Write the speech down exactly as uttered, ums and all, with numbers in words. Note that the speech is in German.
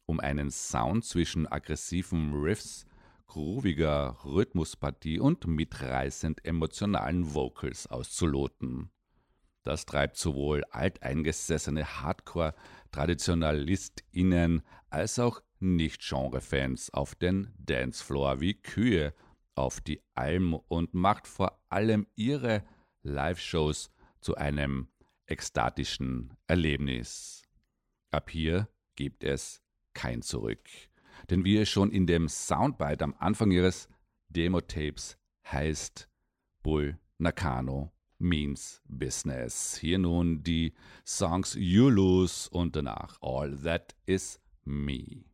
um einen Sound zwischen aggressiven Riffs, grooviger Rhythmuspartie und mitreißend emotionalen Vocals auszuloten. Das treibt sowohl alteingesessene Hardcore-TraditionalistInnen als auch Nicht-Genre-Fans auf den Dancefloor wie Kühe auf die Alm und macht vor allem ihre Live-Shows zu einem ekstatischen Erlebnis. Ab hier gibt es kein Zurück. Denn wie es schon in dem Soundbite am Anfang ihres Demo-Tapes heißt, Bull Nakano means business. Hier nun die Songs You Lose und danach All That Is Me.